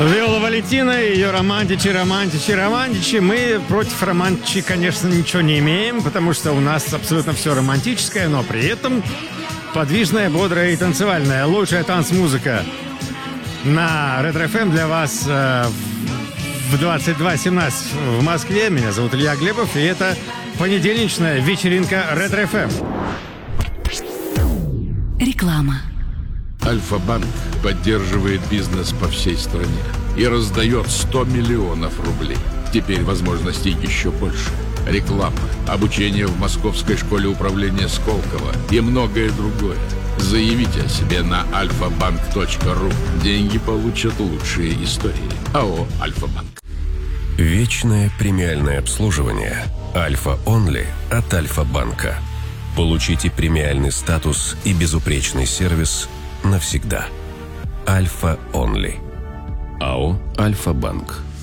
Виола Валентина и ее романтичи. Мы против романтичей, конечно, ничего не имеем, потому что у нас абсолютно все романтическое, но при этом подвижная, бодрая и танцевальная. Лучшая танцмузыка на Ретро-ФМ для вас в 22:17 в Москве. Меня зовут Илья Глебов, и это понедельничная вечеринка Ретро-ФМ. Реклама. Альфа-банк поддерживает бизнес по всей стране и раздает 100 миллионов рублей. Теперь возможностей еще больше. Реклама, обучение в Московской школе управления Сколково и многое другое. Заявите о себе на alfabank.ru. Деньги получат лучшие истории. АО «Альфа-банк». Вечное премиальное обслуживание «Альфа Онли» от Альфа-банка. Получите премиальный статус и безупречный сервис навсегда. Альфа Онли. АО «Альфа-банк».